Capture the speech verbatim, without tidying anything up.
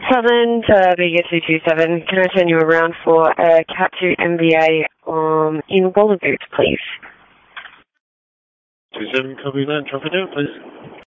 Southern to Vega two two seven, can I turn you around for a Cat two M V A um, in Wallaboot, please? two seven, copy that, drop it down, please.